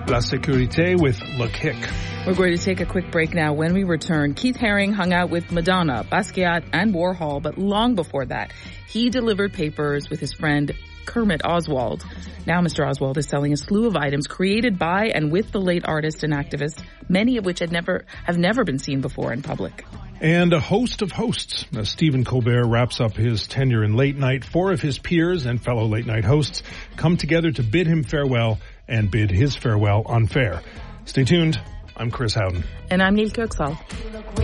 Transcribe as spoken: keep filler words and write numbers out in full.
La Sécurité with Le Kick. We're going to take a quick break now. When we return, Keith Haring hung out with Madonna, Basquiat, and Warhol, but long before that, he delivered papers with his friend Kermit Oswald. Now Mister Oswald is selling a slew of items created by and with the late artist and activist, many of which had never have never been seen before in public. And a host of hosts. As Stephen Colbert wraps up his tenure in late night, four of his peers and fellow late night hosts come together to bid him farewell and bid his farewell unfair. Stay tuned. I'm Chris Howden. And I'm Neil Kirksall.